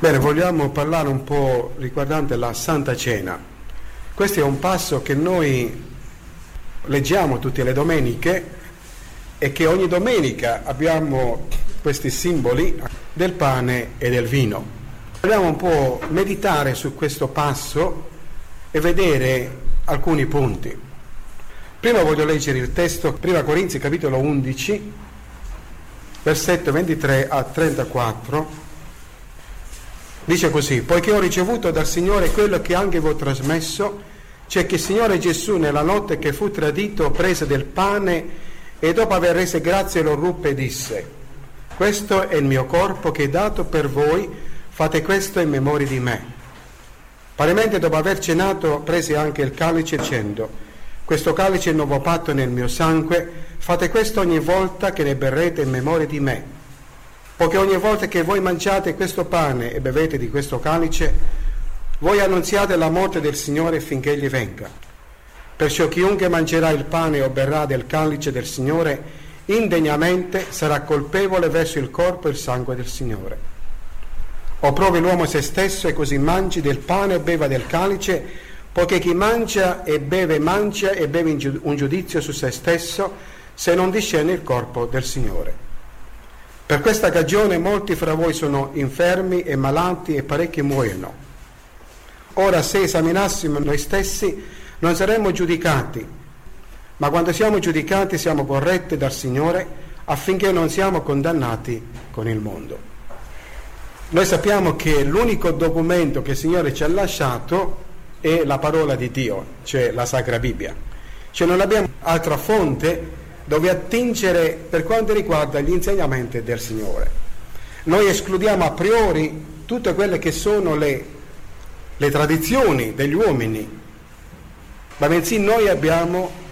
Bene, vogliamo parlare un po' riguardante la Santa Cena. Questo è un passo che noi leggiamo tutte le domeniche e che ogni domenica abbiamo questi simboli del pane e del vino. Vogliamo un po' meditare su questo passo e vedere alcuni punti. Prima voglio leggere il testo, 1 Corinzi capitolo 11, versetto 23 a 34. Dice così: poiché ho ricevuto dal Signore quello che anche vi ho trasmesso, cioè che il Signore Gesù nella notte che fu tradito prese del pane e dopo aver reso grazie lo ruppe e disse: questo è il mio corpo che è dato per voi, fate questo in memoria di me. Parimenti dopo aver cenato prese anche il calice dicendo: questo calice è il nuovo patto nel mio sangue, fate questo ogni volta che ne berrete in memoria di me. Poiché ogni volta che voi mangiate questo pane e bevete di questo calice, voi annunziate la morte del Signore finché Egli venga. Perciò chiunque mangerà il pane o berrà del calice del Signore indegnamente sarà colpevole verso il corpo e il sangue del Signore. O provi l'uomo se stesso e così mangi del pane o beva del calice, poiché chi mangia e beve un giudizio su se stesso, se non discerne il corpo del Signore. Per questa cagione molti fra voi sono infermi e malati e parecchi muoiono. Ora, se esaminassimo noi stessi, non saremmo giudicati, ma quando siamo giudicati siamo corretti dal Signore, affinché non siamo condannati con il mondo. Noi sappiamo che l'unico documento che il Signore ci ha lasciato è la parola di Dio, cioè la Sacra Bibbia. Cioè non abbiamo altra fonte dove attingere per quanto riguarda gli insegnamenti del Signore. Noi escludiamo a priori tutte quelle che sono le tradizioni degli uomini, ma bensì noi abbiamo